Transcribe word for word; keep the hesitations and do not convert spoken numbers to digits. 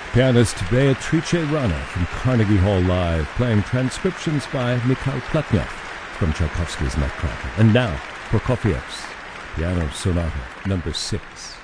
Pianist Beatrice Rana from Carnegie Hall Live, playing transcriptions by Mikhail Plotnov from Tchaikovsky's Nutcracker. And now, Prokofiev's Piano Sonata number six.